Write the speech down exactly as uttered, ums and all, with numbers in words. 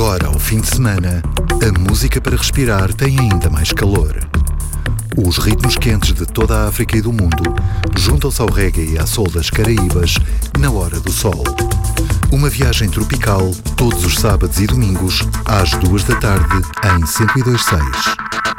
agora, ao fim de semana, a música para respirar tem ainda mais calor. Os ritmos quentes de toda a África e do mundo juntam-se ao reggae e à soul das Caraíbas na Hora do Sol. Uma viagem tropical todos os sábados e domingos às duas da tarde em cento e dois ponto seis.